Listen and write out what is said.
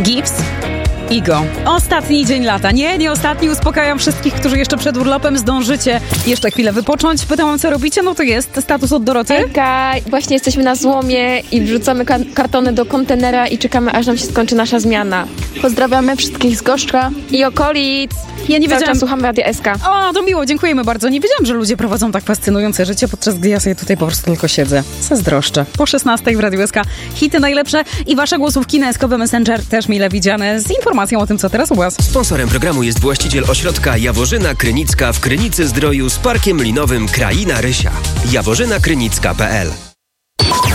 Gibbs. Igo. Ostatni dzień lata. Nie ostatni. Uspokajam wszystkich, którzy jeszcze przed urlopem zdążycie jeszcze chwilę wypocząć. Pytałam, co robicie? No to jest status od Doroty. Hejka, właśnie jesteśmy na złomie i wrzucamy kartony do kontenera i czekamy, aż nam się skończy nasza zmiana. Pozdrawiamy wszystkich z Gorzczka I okolic. Ja nie Cały wiedziałam. czas słuchamy Radia SK. O, to miło, dziękujemy bardzo. Nie wiedziałam, że ludzie prowadzą tak fascynujące życie, podczas gdy ja sobie tutaj po prostu tylko siedzę. Zazdroszczę. Po 16 w Radiu SK. Hity najlepsze i wasze głosówki na SKB Messenger też mile widziane z informacją o tym, co teraz u was. Sponsorem programu jest właściciel ośrodka Jaworzyna Krynicka w Krynicy Zdroju z parkiem linowym Kraina Rysia. jaworzynakrynicka.pl